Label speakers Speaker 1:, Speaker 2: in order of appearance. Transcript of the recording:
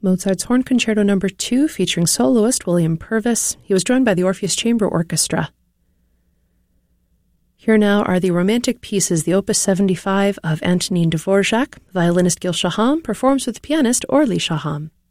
Speaker 1: Mozart's Horn Concerto No. 2, featuring soloist William Purvis. He was joined by the Orpheus Chamber Orchestra. Here now are the Romantic Pieces, the Opus 75 of Antonin Dvorak. Violinist Gil Shaham performs with pianist Orly Shaham.